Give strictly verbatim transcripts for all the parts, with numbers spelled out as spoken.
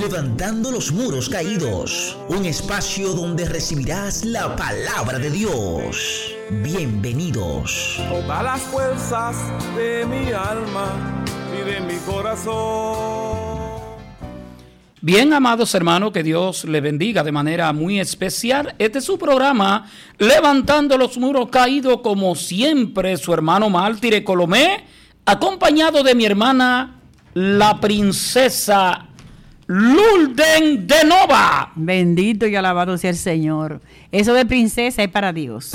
Levantando los muros caídos, un espacio donde recibirás la palabra de Dios. Bienvenidos. Todas las fuerzas de mi alma y de mi corazón. Bien, amados hermanos, que Dios les bendiga de manera muy especial. Este es su programa, Levantando los Muros Caídos, como siempre, su hermano Mártir Colomé, acompañado de mi hermana, la princesa Lourdes de Nova. Bendito y alabado sea el Señor. Eso de princesa es para Dios.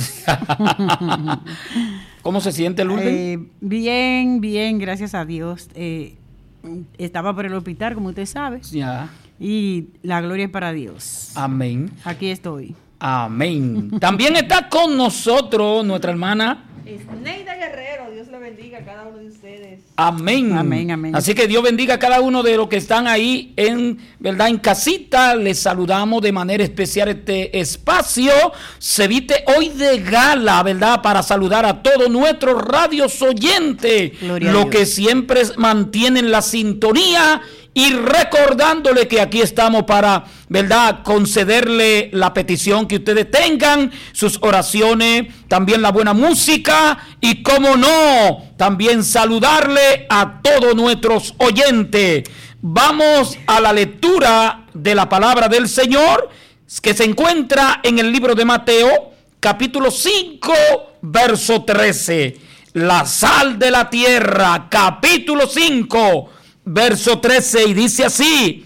¿Cómo se siente, Lourdes? Eh, bien, bien, gracias a Dios. Eh, estaba por el hospital, como usted sabe. Ya. Y la gloria es para Dios. Amén. Aquí estoy. Amén. También está con nosotros nuestra hermana Neida Guerrero. Dios le bendiga a cada uno de ustedes. Amén. Amén, amén. Así que Dios bendiga a cada uno de los que están ahí en, ¿verdad?, en casita. Les saludamos de manera especial. Este espacio se viste hoy de gala, ¿verdad?, para saludar a todos nuestros radios oyentes, los que siempre mantienen la sintonía. Y recordándole que aquí estamos para, ¿verdad?, concederle la petición que ustedes tengan, sus oraciones, también la buena música y, cómo no, también saludarle a todos nuestros oyentes. Vamos a la lectura de la palabra del Señor, que se encuentra en el libro de Mateo, capítulo cinco, verso trece. La sal de la tierra, capítulo cinco, verso trece, y dice así: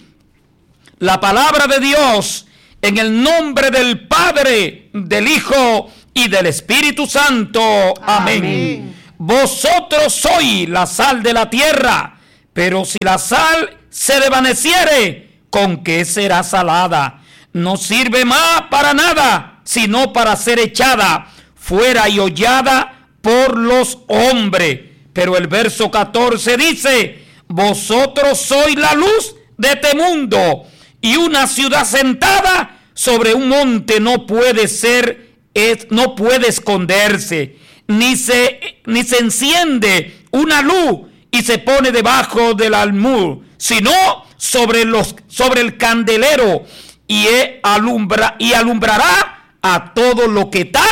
la palabra de Dios, en el nombre del Padre, del Hijo y del Espíritu Santo. Amén. Amén. Vosotros sois la sal de la tierra, pero si la sal se desvaneciere, ¿con qué será salada? No sirve más para nada, sino para ser echada fuera y hollada por los hombres. Pero el verso catorce dice: vosotros sois la luz de este mundo, y una ciudad sentada sobre un monte no puede ser, es, no puede esconderse, ni se, ni se enciende una luz y se pone debajo del almud, sino sobre los, sobre el candelero, y, alumbra, y alumbrará a todos los que están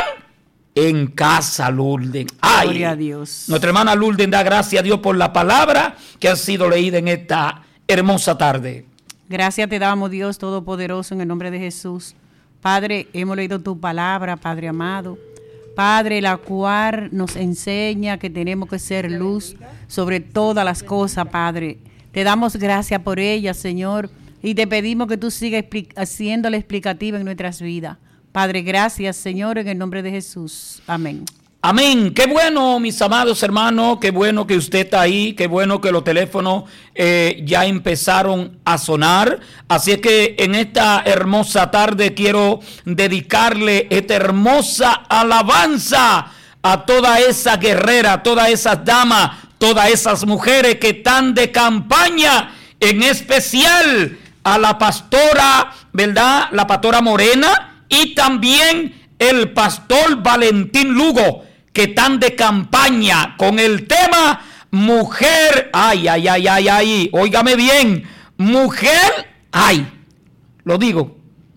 en casa. Lourdes. Ay, gloria a Dios. Nuestra hermana Lourdes da gracias a Dios por la palabra que ha sido leída en esta hermosa tarde. Gracias te damos, Dios Todopoderoso, en el nombre de Jesús. Padre, hemos leído tu palabra, Padre amado. Padre, la cual nos enseña que tenemos que ser luz sobre todas las cosas, Padre. Te damos gracias por ella, Señor, y te pedimos que tú sigas haciéndola explicativa en nuestras vidas. Padre, gracias, Señor, en el nombre de Jesús. Amén. Amén. Qué bueno, mis amados hermanos, qué bueno que usted está ahí, qué bueno que los teléfonos eh, ya empezaron a sonar. Así es que en esta hermosa tarde quiero dedicarle esta hermosa alabanza a toda esa guerrera, a todas esas damas, todas esas mujeres que están de campaña, en especial a la pastora, ¿verdad?, la pastora Morena, y también el pastor Valentín Lugo, que están de campaña con el tema mujer. Ay, ay, ay, ay, ay. Óigame bien. Mujer. Ay. Lo digo.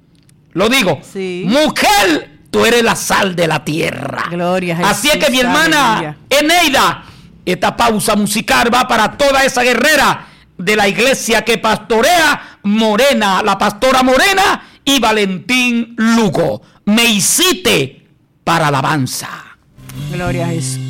Lo digo. Sí. Mujer, tú eres la sal de la tierra. Gloria a Jesús. Así es que mi hermana Eneida, esta pausa musical va para toda esa guerrera de la iglesia que pastorea Morena, la pastora Morena y Valentín Lugo. Me hiciste para alabanza. Gloria a Jesús.